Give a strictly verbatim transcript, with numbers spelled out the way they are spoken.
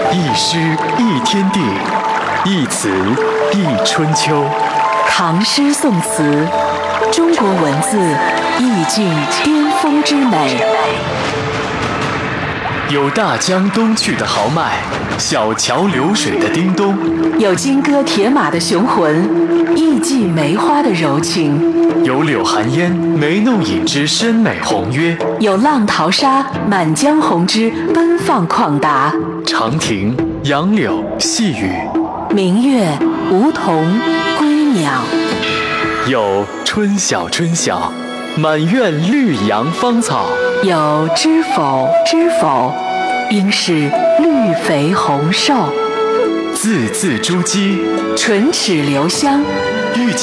一诗一天地，一词一春秋。 唐诗宋词，中国文字意境巅峰之美。 有大江东去的豪迈，小桥流水的叮咚； 有金戈铁马的雄浑，艺伎梅花的柔情； 有柳寒烟，眉弄影之深美宏约； 有浪淘沙，满江红之奔放旷达。 长亭、杨柳、细雨， 明月、梧桐、归鸟。 有春晓春晓，满院绿杨芳草； 有知否知否，应是绿肥红瘦。 字字珠玑， 唇齿留香。 遇见